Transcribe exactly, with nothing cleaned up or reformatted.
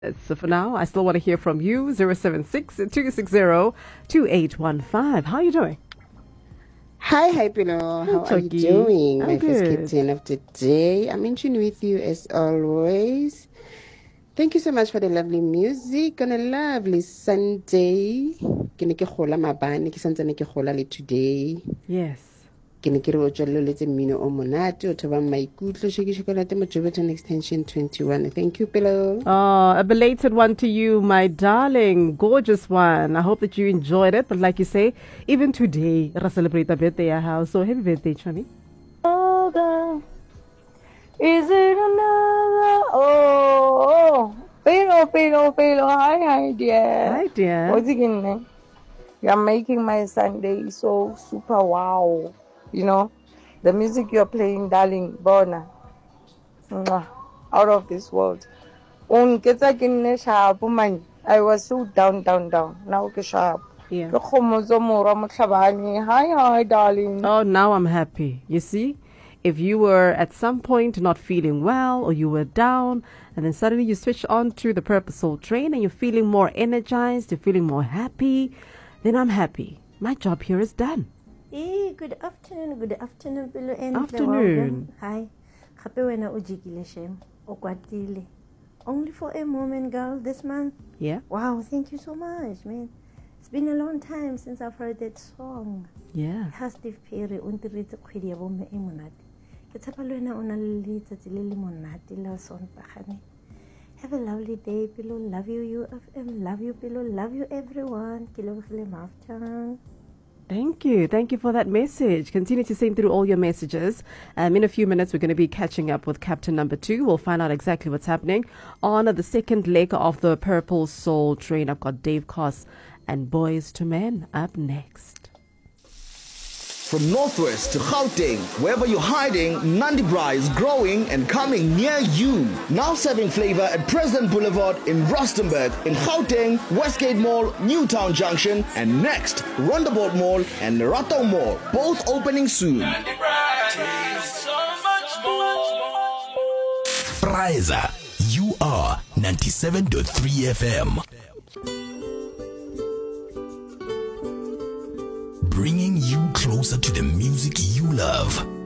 So for now, I still want to hear from you. zero seven six, two six zero, two eight one five. How are you doing? Hi, hi, Pino. How are you Chucky. doing? I'm My first good. captain of the day. I'm in tune with you as always. Thank you so much for the lovely music on a lovely Sunday. Ke ne ke gola mabane, ke santsane ke gola le today. Yes. Ke ne ke re o tsweleletse mmino o monate o thobang maikutlo shiki shokolate mo Joburg extension twenty-one. Thank you, Pillow. Oh, a belated one to you, my darling, gorgeous one. I hope that you enjoyed it. But like you say, even today, we celebrate a birthday at house. So happy birthday, Chani. Oh, God. Is it another? Oh, oh. Pilo, Pilo, Pilo. Hi, hi, dear. Hi, dear. What's again? You're making my Sunday so super wow. You know, the music you're playing, darling, Bona. Mwah. Out of this world. I was so down, down, down. Now ke sharp. Yeah. Hi, hi, darling. Oh, now I'm happy. You see, if you were at some point not feeling well or you were down, and then suddenly you switch on to the Purple Soul Train and you're feeling more energized, you're feeling more happy, then I'm happy. My job here is done. Hey, good afternoon, good afternoon, Pilo and Afternoon. Hi. Happy wena ujikile shem. Okwatile. Only for a moment, girl, this month. Yeah. Wow, thank you so much, man. It's been a long time since I've heard that song. Yeah. Ha Steve Perry untiretse kgwedi ya bomme e monate. Ke tshepa le wena o na le letsatsi le le monate la Sontaga. Have a lovely day, Pilo. Love you, U F M. Love you, Pilo. Love you, everyone. Ke lebogile Mafchang. Thank you. Thank you for that message. Continue to send through all your messages. Um, in a few minutes, we're going to be catching up with Captain Number Two. We'll find out exactly what's happening on the second leg of the Purple Soul Train. I've got Dave Koss and Boys to Men up next. From Northwest to Gauteng, wherever you're hiding, Nandi Bra is growing and coming near you. Now serving flavor at President Boulevard in Rustenburg, in Gauteng, Westgate Mall, Newtown Junction, and next, Rondeboort Mall and Nerato Mall, both opening soon. Nandi Bra, so much more. Fraiza, you are ninety-seven point three F M. Bringing you closer to the music you love.